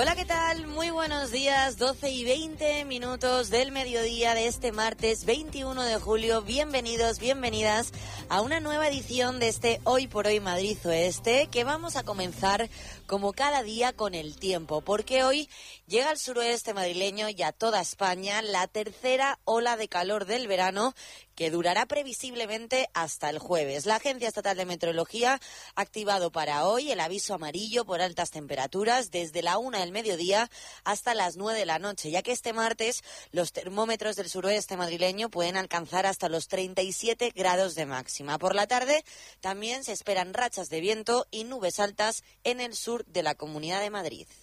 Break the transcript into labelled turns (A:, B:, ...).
A: Hola, ¿qué tal? Muy buenos días, 12:20 del mediodía de este martes 21 de julio. Bienvenidos, bienvenidas a una nueva edición de este Hoy por Hoy Madrid Oeste, que vamos a comenzar como cada día con el tiempo, porque hoy llega al suroeste madrileño y a toda España la tercera ola de calor del verano, que durará previsiblemente hasta el jueves. La Agencia Estatal de Meteorología ha activado para hoy el aviso amarillo por altas temperaturas desde la 1 del mediodía hasta las 9 de la noche, ya que este martes los termómetros del suroeste madrileño pueden alcanzar hasta los 37 grados de máxima. Por la tarde también se esperan rachas de viento y nubes altas en el sur de la Comunidad de Madrid.